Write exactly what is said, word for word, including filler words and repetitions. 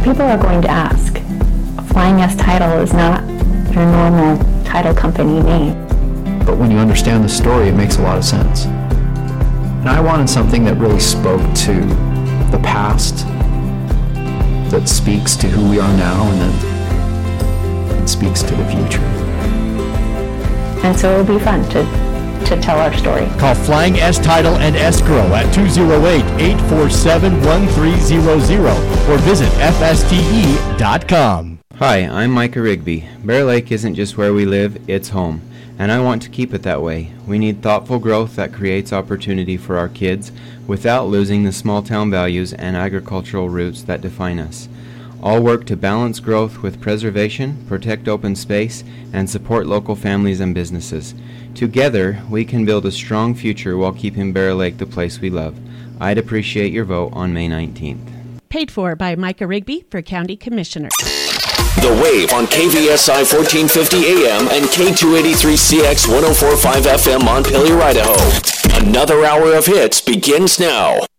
People are going to ask. Flying S Title is not your normal title company name. But when you understand the story, it makes a lot of sense. And I wanted something that really spoke to the past, that speaks to who we are now, and then it speaks to the future. And so it'll be fun to, to tell our story. Call Flying S Title and Escrow at two oh eight, eight four seven, one three zero zero or visit F S T E dot com. Hi, I'm Micah Rigby. Bear Lake isn't just where we live, it's home. And I want to keep it that way. We need thoughtful growth that creates opportunity for our kids without losing the small town values and agricultural roots that define us. All work to balance growth with preservation, protect open space, and support local families and businesses. Together, we can build a strong future while keeping Bear Lake the place we love. I'd appreciate your vote on May nineteenth. Paid for by Micah Rigby for County Commissioner. The Wave on K V S I fourteen fifty A M and K two eighty-three C X one oh four point five F M Montpelier, Idaho. Another hour of hits begins now.